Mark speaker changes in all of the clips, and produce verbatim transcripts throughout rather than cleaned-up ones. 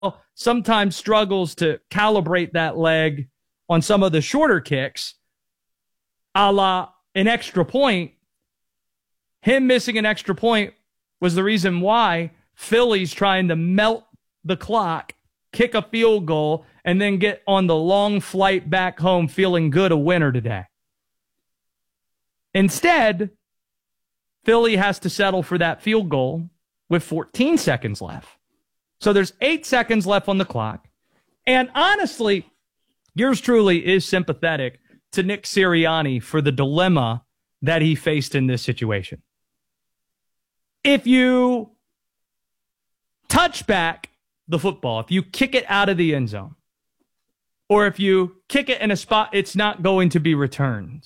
Speaker 1: sometimes struggles to calibrate that leg on some of the shorter kicks, a la an extra point. Him missing an extra point was the reason why Philly's trying to melt the clock, kick a field goal, and then get on the long flight back home feeling good a winner today. Instead, Philly has to settle for that field goal with fourteen seconds left. So there's eight seconds left on the clock. And honestly, yours truly is sympathetic to Nick Sirianni for the dilemma that he faced in this situation. If you touch back the football, if you kick it out of the end zone, or if you kick it in a spot it's not going to be returned,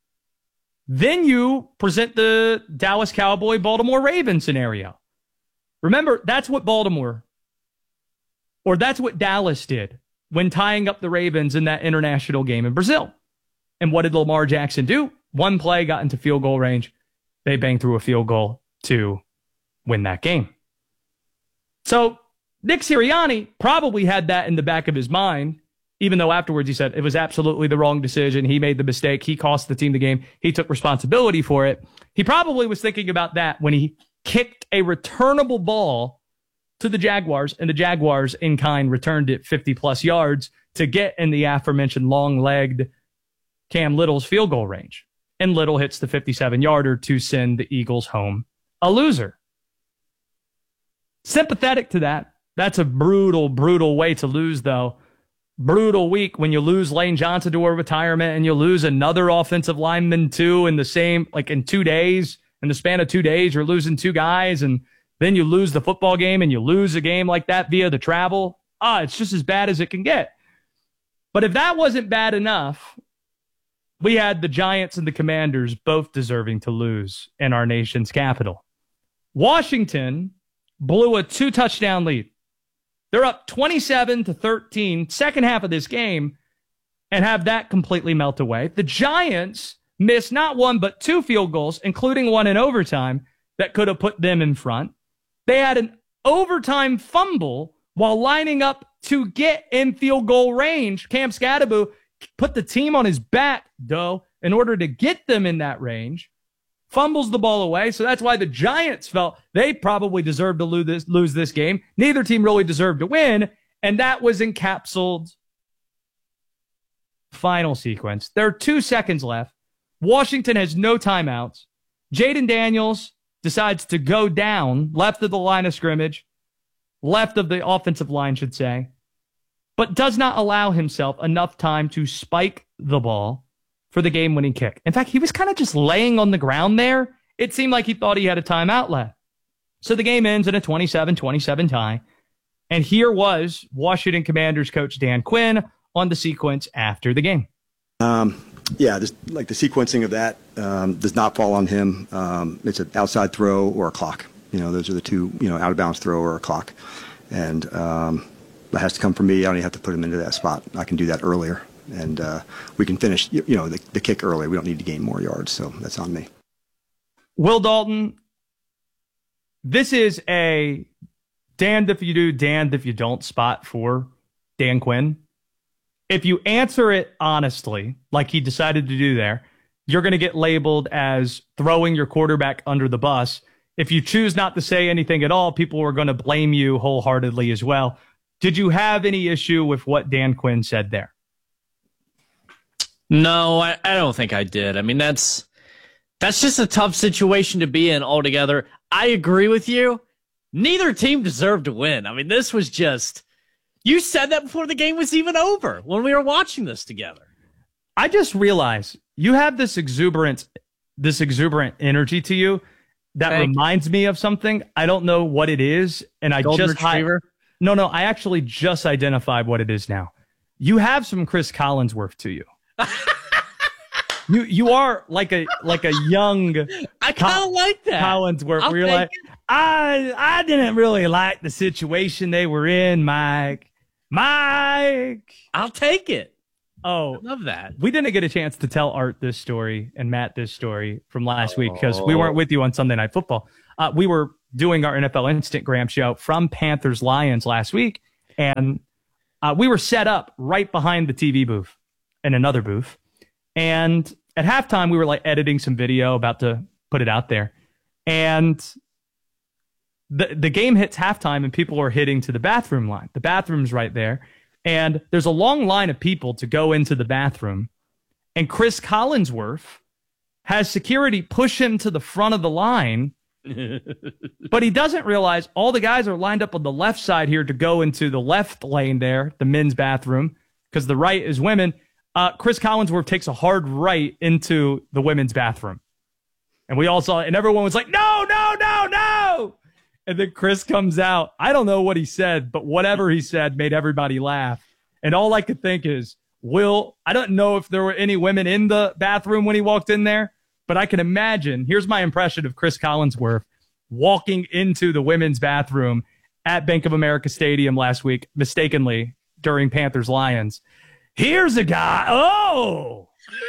Speaker 1: then you present the Dallas Cowboy Baltimore Ravens scenario. Remember, that's what Baltimore, or that's what Dallas did when tying up the Ravens in that international game in Brazil. And what did Lamar Jackson do? One play, got into field goal range. They banged through a field goal to win that game. So Nick Sirianni probably had that in the back of his mind, even though afterwards he said it was absolutely the wrong decision. He made the mistake. He cost the team the game. He took responsibility for it. He probably was thinking about that when he kicked a returnable ball to the Jaguars, and the Jaguars in kind returned it fifty plus yards to get in the aforementioned long-legged Cam Little's field goal range. And Little hits the fifty-seven yarder to send the Eagles home a loser. Sympathetic to that. That's a brutal, brutal way to lose, though. Brutal week when you lose Lane Johnson to a retirement and you lose another offensive lineman, too, in the same, like in two days. In the span of two days, you're losing two guys, and then you lose the football game and you lose a game like that via the travel. Ah, it's just as bad as it can get. But if that wasn't bad enough, we had the Giants and the Commanders both deserving to lose in our nation's capital. Washington blew a two-touchdown lead. They're up twenty-seven to thirteen, second half of this game, and have that completely melt away. The Giants missed not one but two field goals, including one in overtime, that could have put them in front. They had an overtime fumble while lining up to get in field goal range. Cam Scadaboo put the team on his back, though, in order to get them in that range. Fumbles the ball away, so that's why the Giants felt they probably deserved to lose this, lose this game. Neither team really deserved to win, and that was encapsulated. Final sequence. There are two seconds left. Washington has no timeouts. Jaden Daniels decides to go down left of the line of scrimmage, left of the offensive line, should say, but does not allow himself enough time to spike the ball for the game-winning kick. In fact, he was kind of just laying on the ground there. It seemed like he thought he had a timeout left. So the game ends in a twenty-seven twenty-seven tie. And here was Washington Commanders coach Dan Quinn on the sequence after the game.
Speaker 2: Um, yeah, just like the sequencing of that um, does not fall on him. Um, it's an outside throw or a clock. You know, those are the two, you know, out of bounds throw or a clock. And um, that has to come from me. I don't even have to put him into that spot. I can do that earlier. And uh, we can finish, you know, the, the kick early. We don't need to gain more yards, so that's on me.
Speaker 1: Will Dalton, this is a damned if you do, damned if you don't spot for Dan Quinn. If you answer it honestly, like he decided to do there, you're going to get labeled as throwing your quarterback under the bus. If you choose not to say anything at all, people are going to blame you wholeheartedly as well. Did you have any issue with what Dan Quinn said there?
Speaker 3: No, I, I don't think I did. I mean, that's that's just a tough situation to be in altogether. I agree with you. Neither team deserved to win. I mean, this was just... You said that before the game was even over when we were watching this together.
Speaker 1: I just realized you have this exuberant, this exuberant energy to you that Thank reminds you. me of something. I don't know what it is, and I
Speaker 3: Golden
Speaker 1: just
Speaker 3: Retriever?
Speaker 1: I, no, no. I actually just identified what it is now. You have some Chris Collinsworth to you. you you are like a like a young.
Speaker 3: I kind of like that
Speaker 1: Collinsworth.
Speaker 3: I'll
Speaker 1: where you're like,
Speaker 3: it.
Speaker 1: I I didn't really like the situation they were in, Mike. Mike,
Speaker 3: I'll take it.
Speaker 1: Oh,
Speaker 3: I love that.
Speaker 1: We didn't get a chance to tell Art this story and Matt this story from last oh. week because we weren't with you on Sunday Night Football. Uh, we were doing our N F L Instagram show from Panthers Lions last week, And uh, we were set up right behind the T V booth in another booth. And at halftime, we were like editing some video, about to put it out there. And the the game hits halftime and people are hitting to the bathroom line. The bathroom's right there. And there's a long line of people to go into the bathroom. And Chris Collinsworth has security push him to the front of the line. But he doesn't realize all the guys are lined up on the left side here to go into the left lane there, the men's bathroom, because the right is women. Uh, Chris Collinsworth takes a hard right into the women's bathroom. And we all saw it, and everyone was like, no, no, no, no. And then Chris comes out. I don't know what he said, but whatever he said made everybody laugh. And all I could think is, Will, I don't know if there were any women in the bathroom when he walked in there, but I can imagine, here's my impression of Chris Collinsworth walking into the women's bathroom at Bank of America Stadium last week, mistakenly, during Panthers-Lions. Here's a guy. Oh!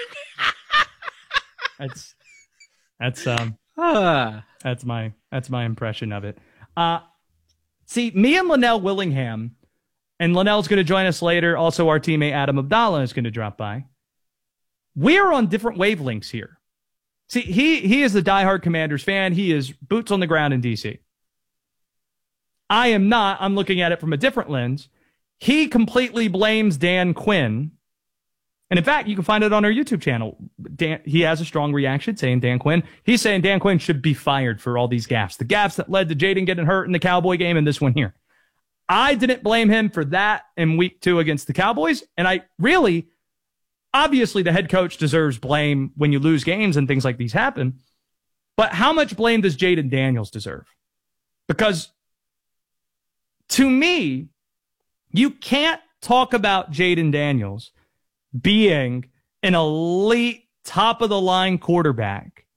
Speaker 1: That's, that's, um, that's my, that's my impression of it. Uh, see, me and Linnell Willingham, and Linnell's going to join us later. Also, our teammate Adam Abdallah is going to drop by. We're on different wavelengths here. See, he he is a diehard Commanders fan. He is boots on the ground in D C. I am not. I'm looking at it from a different lens. He completely blames Dan Quinn. And in fact, you can find it on our YouTube channel. Dan, he has a strong reaction saying Dan Quinn. He's saying Dan Quinn should be fired for all these gaffes. The gaffes that led to Jaden getting hurt in the Cowboy game and this one here. I didn't blame him for that in week two against the Cowboys. And I really, obviously the head coach deserves blame when you lose games and things like these happen. But how much blame does Jaden Daniels deserve? Because to me, you can't talk about Jaden Daniels being an elite top of the line quarterback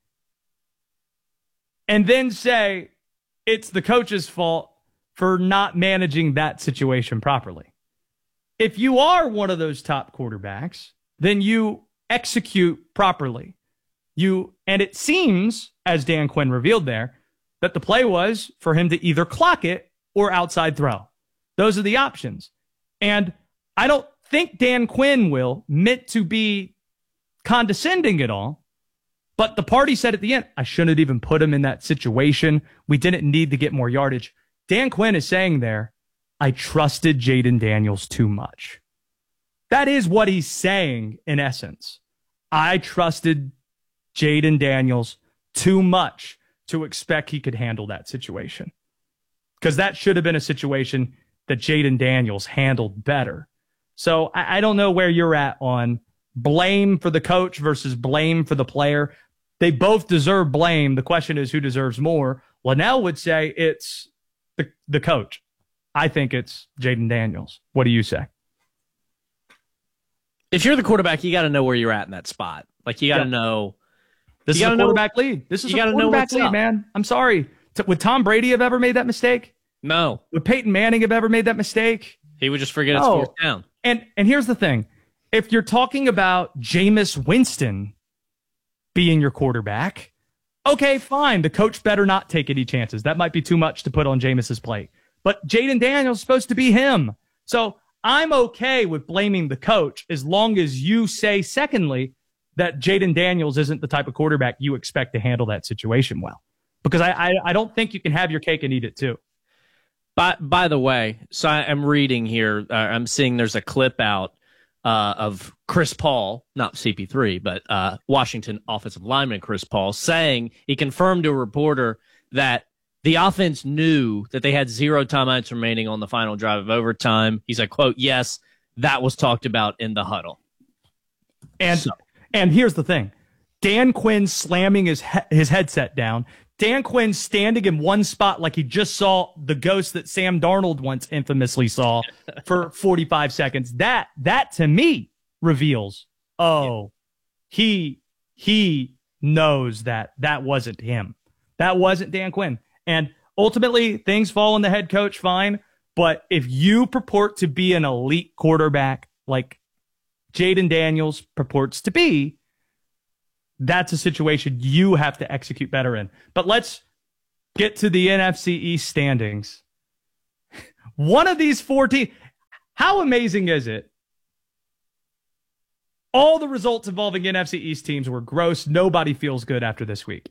Speaker 1: and then say it's the coach's fault for not managing that situation properly. If you are one of those top quarterbacks, then you execute properly. You, and it seems, as Dan Quinn revealed there, that the play was for him to either clock it or outside throw. Those are the options. And I don't think Dan Quinn will meant to be condescending at all. But the party said at the end, I shouldn't even put him in that situation. We didn't need to get more yardage. Dan Quinn is saying there, I trusted Jaden Daniels too much. That is what he's saying in essence. I trusted Jaden Daniels too much to expect he could handle that situation. Because that should have been a situation that Jaden Daniels handled better. So I, I don't know where you're at on blame for the coach versus blame for the player. They both deserve blame. The question is who deserves more. Linnell would say it's the, the coach. I think it's Jaden Daniels. What do you say?
Speaker 3: If you're the quarterback, you got to know where you're at in that spot. Like, you got to
Speaker 1: Yep.
Speaker 3: know.
Speaker 1: This is a quarterback know, lead. This is
Speaker 3: you
Speaker 1: a
Speaker 3: gotta know
Speaker 1: quarterback
Speaker 3: what's
Speaker 1: lead,
Speaker 3: up.
Speaker 1: man. I'm sorry. T- would Tom Brady have ever made that mistake?
Speaker 3: No.
Speaker 1: Would Peyton Manning have ever made that mistake?
Speaker 3: He would just forget it's
Speaker 1: No.
Speaker 3: fourth down.
Speaker 1: And and here's the thing. If you're talking about Jameis Winston being your quarterback, okay, fine. The coach better not take any chances. That might be too much to put on Jameis's plate. But Jaden Daniels is supposed to be him. So I'm okay with blaming the coach as long as you say, secondly, that Jaden Daniels isn't the type of quarterback you expect to handle that situation well. Because I, I, I don't think you can have your cake and eat it too.
Speaker 3: By, by the way, so I, I'm reading here. Uh, I'm seeing there's a clip out uh, of Chris Paul, not C P three, but uh, Washington offensive lineman Chris Paul, saying he confirmed to a reporter that the offense knew that they had zero timeouts remaining on the final drive of overtime. He said, quote, yes, that was talked about in the huddle.
Speaker 1: And
Speaker 3: So.
Speaker 1: and here's the thing. Dan Quinn slamming his he- his headset down. Dan Quinn standing in one spot like he just saw the ghost that Sam Darnold once infamously saw for forty-five seconds. That, that to me reveals, oh, he, he knows that that wasn't him. That wasn't Dan Quinn. And ultimately, things fall on the head coach, fine. But if you purport to be an elite quarterback like Jaden Daniels purports to be, that's a situation you have to execute better in. But let's get to the N F C East standings. One of these four teams, How amazing is it? All the results involving N F C East teams were gross. Nobody feels good after this week.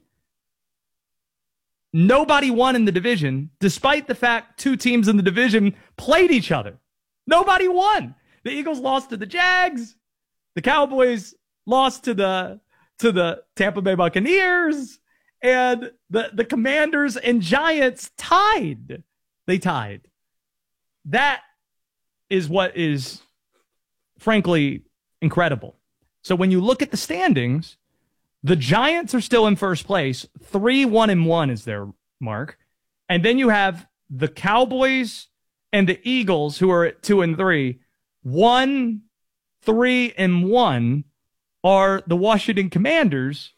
Speaker 1: Nobody won in the division, despite the fact two teams in the division played each other. Nobody won. The Eagles lost to the Jags. The Cowboys lost to the to the Tampa Bay Buccaneers. And the, the Commanders and Giants tied. They tied. That is what is, frankly, incredible. So when you look at the standings, the Giants are still in first place. Three, one, and one is their mark. And then you have the Cowboys and the Eagles, who are at two and three. One, three, and one are the Washington Commanders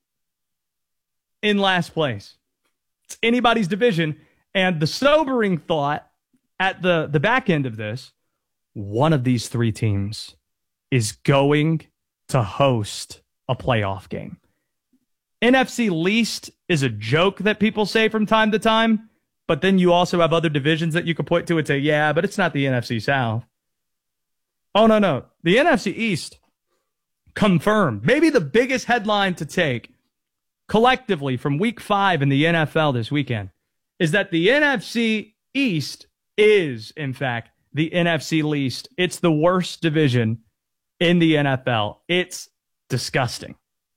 Speaker 1: in last place. It's anybody's division. And the sobering thought at the, the back end of this, one of these three teams is going to host a playoff game. N F C least is a joke that people say from time to time, but then you also have other divisions that you can point to and say, yeah, but it's not the N F C South. Oh, no, no. The N F C East confirmed. Maybe the biggest headline to take collectively from week five in the N F L this weekend is that the N F C East is, in fact, the N F C least. It's the worst division in the N F L. It's disgusting.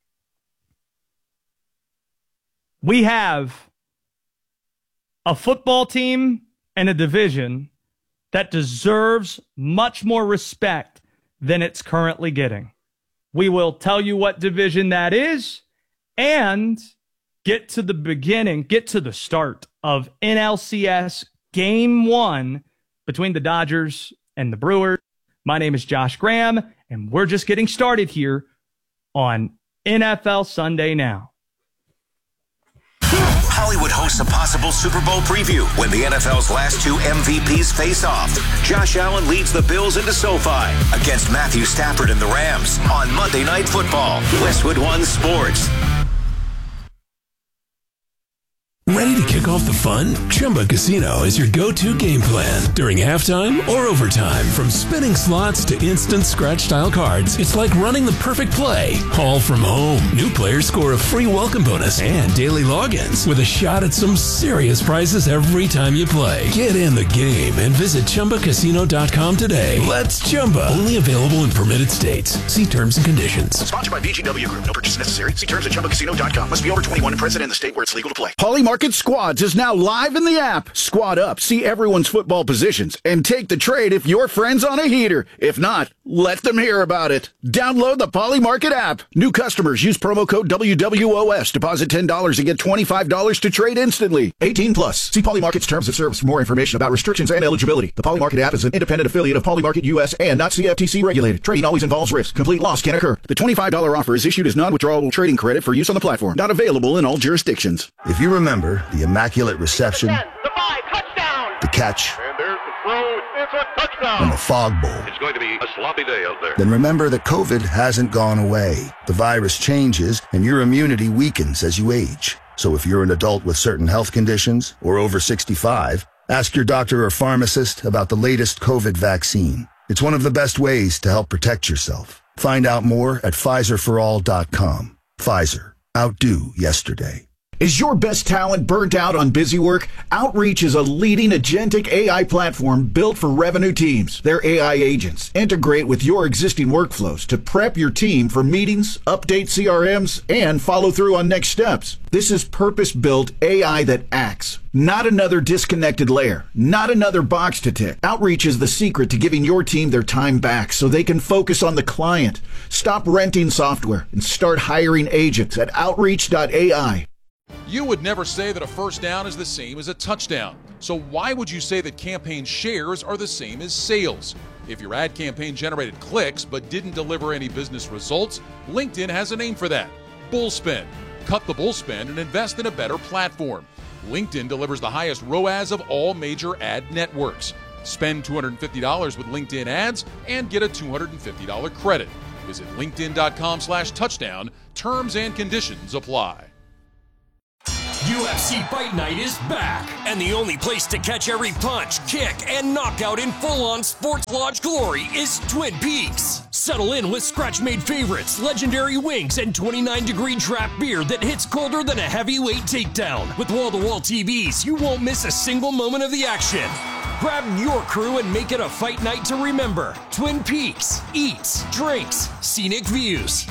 Speaker 1: We have a football team and a division that deserves much more respect than it's currently getting. We will tell you what division that is and get to the beginning, get to the start of N L C S Game One between the Dodgers and the Brewers. My name is Josh Graham, and we're just getting started here on N F L Sunday Now.
Speaker 4: Hollywood hosts a possible Super Bowl preview when the N F L's last two M V Ps face off. Josh Allen leads the Bills into SoFi against Matthew Stafford and the Rams on Monday Night Football. Westwood One Sports.
Speaker 5: Ready to kick off the fun? Chumba Casino is your go-to game plan during halftime or overtime. From spinning slots to instant scratch-style cards, it's like running the perfect play, all from home. New players score a free welcome bonus and daily logins with a shot at some serious prizes every time you play. Get in the game and visit Chumba Casino dot com today. Let's Chumba. Only available in permitted states. See terms and conditions.
Speaker 6: Sponsored by B G W Group. No purchase necessary. See terms at Chumba Casino dot com. Must be over twenty-one and present in the state where it's legal to play.
Speaker 7: Pauly Market Squads is now live in the app. Squad up, see everyone's football positions, and take the trade if your friend's on a heater. If not, let them hear about it. Download the Pauly Market app. New customers use promo code W W O S. Deposit ten dollars and get twenty-five dollars to trade instantly. eighteen plus. See Pauly Market's terms of service for more information about restrictions and eligibility. The Pauly Market app is an independent affiliate of Pauly Market U S and not C F T C regulated. Trading always involves risk. Complete loss can occur. The twenty-five dollars offer is issued as non-withdrawable trading credit for use on the platform. Not available in all jurisdictions.
Speaker 8: If you remember the immaculate reception,
Speaker 9: the five, touchdown,
Speaker 8: the catch,
Speaker 9: and there's the throw, it's a touchdown,
Speaker 8: and the fog bowl,
Speaker 9: it's going to be a sloppy day out there.
Speaker 8: Then remember that COVID hasn't gone away. The virus changes, and your immunity weakens as you age. So if you're an adult with certain health conditions or over sixty-five, ask your doctor or pharmacist about the latest COVID vaccine. It's one of the best ways to help protect yourself. Find out more at Pfizer for all dot com. Pfizer. Outdo yesterday.
Speaker 7: Is your best talent burnt out on busy work? Outreach is a leading agentic A I platform built for revenue teams. Their A I agents integrate with your existing workflows to prep your team for meetings, update C R Ms, and follow through on next steps. This is purpose-built A I that acts, not another disconnected layer, not another box to tick. Outreach is the secret to giving your team their time back so they can focus on the client. Stop renting software and start hiring agents at outreach dot A I.
Speaker 10: You would never say that a first down is the same as a touchdown. So why would you say that campaign shares are the same as sales? If your ad campaign generated clicks but didn't deliver any business results, LinkedIn has a name for that. Bullspend. Cut the bullspend and invest in a better platform. LinkedIn delivers the highest R O A S of all major ad networks. Spend two hundred fifty dollars with LinkedIn ads and get a two hundred fifty dollars credit. Visit linkedin dot com slash touchdown. Terms and conditions apply.
Speaker 11: U F C Fight Night is back, and the only place to catch every punch, kick, and knockout in full-on Sports Lodge glory is Twin Peaks. Settle in with scratch-made favorites, legendary wings, and twenty-nine degree draft beer that hits colder than a heavyweight takedown. With wall-to-wall T Vs, you won't miss a single moment of the action. Grab your crew and make it a fight night to remember. Twin Peaks. Eats, drinks, scenic views.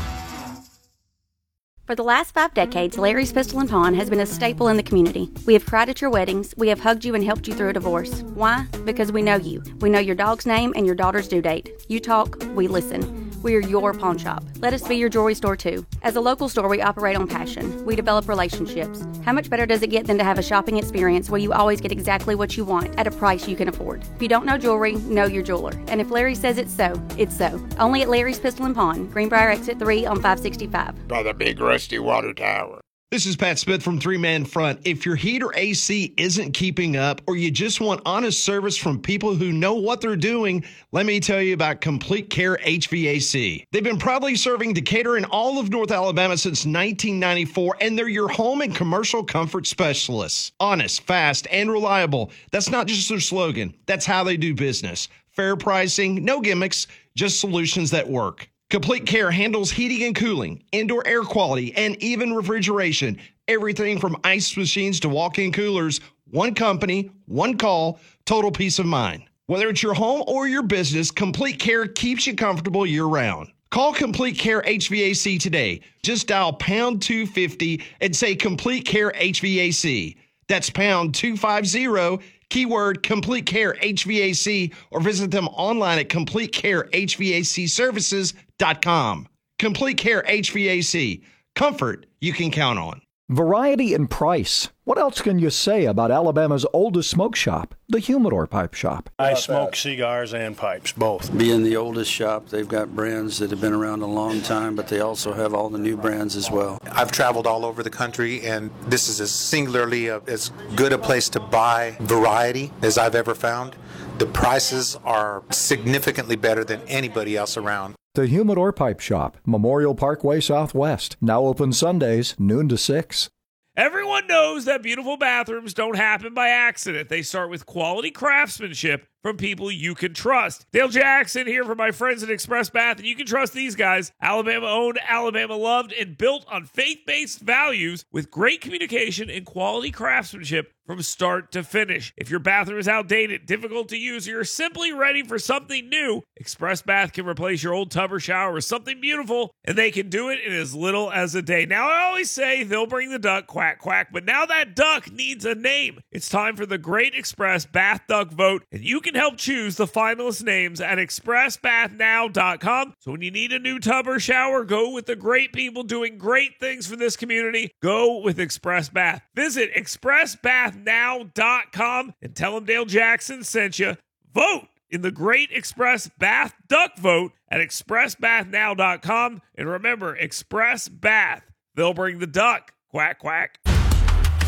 Speaker 12: For the last five decades, Larry's Pistol and Pawn has been a staple in the community. We have cried at your weddings. We have hugged you and helped you through a divorce. Why? Because we know you. We know your dog's name and your daughter's due date. You talk, we listen. We are your pawn shop. Let us be your jewelry store too. As a local store, we operate on passion. We develop relationships. How much better does it get than to have a shopping experience where you always get exactly what you want at a price you can afford? If you don't know jewelry, know your jeweler. And if Larry says it's so, it's so. Only at Larry's Pistol and Pawn, Greenbrier Exit three on five sixty-five.
Speaker 13: By the big rusty water tower.
Speaker 14: This is Pat Smith from Three Man Front. If your heat or A C isn't keeping up, or you just want honest service from people who know what they're doing, let me tell you about Complete Care H V A C. They've been proudly serving Decatur and all of North Alabama since nineteen ninety-four, and they're your home and commercial comfort specialists. Honest, fast, and reliable. That's not just their slogan. That's how they do business. Fair pricing, no gimmicks, just solutions that work. Complete Care handles heating and cooling, indoor air quality, and even refrigeration. Everything from ice machines to walk-in coolers. One company, one call, total peace of mind. Whether it's your home or your business, Complete Care keeps you comfortable year-round. Call Complete Care H V A C today. Just dial pound two fifty and say Complete Care H V A C. That's pound two fifty, keyword Complete Care H V A C, or visit them online at complete care h v a c services dot com. Complete Care H V A C. Comfort you can count on.
Speaker 15: Variety and price. What else can you say about Alabama's oldest smoke shop, the Humidor Pipe Shop?
Speaker 16: I smoke cigars and pipes, both.
Speaker 17: Being the oldest shop, they've got brands that have been around a long time, but they also have all the new brands as well.
Speaker 18: I've traveled all over the country, and this is as singularly a, as good a place to buy variety as I've ever found. The prices are significantly better than anybody else around.
Speaker 15: The Humidor Pipe Shop, Memorial Parkway Southwest, now open Sundays, noon to six.
Speaker 19: Everyone knows that beautiful bathrooms don't happen by accident. They start with quality craftsmanship from people you can trust. Dale Jackson here for my friends at Express Bath, and you can trust these guys. Alabama owned, Alabama loved, and built on faith-based values with great communication and quality craftsmanship from start to finish. If your bathroom is outdated, difficult to use, or you're simply ready for something new, Express Bath can replace your old tub or shower with something beautiful, and they can do it in as little as a day. Now, I always say they'll bring the duck, quack, quack, but now that duck needs a name. It's time for the Great Express Bath Duck Vote, and you can help choose the finalist names at express bath now dot com. So when you need a new tub or shower, go with the great people doing great things for this community. Go with Express Bath. Visit express bath now dot com and tell them Dale Jackson sent you. Vote in the Great Express Bath Duck Vote at express bath now dot com. And remember, Express Bath. They'll bring the duck. Quack, quack.